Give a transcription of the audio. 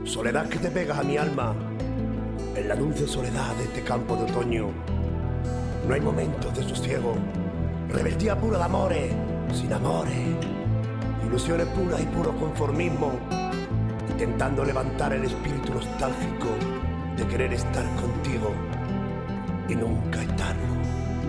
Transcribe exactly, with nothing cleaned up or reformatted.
Soledad que te pegas a mi alma en la dulce soledad de este campo de otoño. No hay momentos de sosiego, revestida pura de amores, sin amores, ilusiones puras y puro conformismo, intentando levantar el espíritu nostálgico de querer estar contigo y nunca estarlo.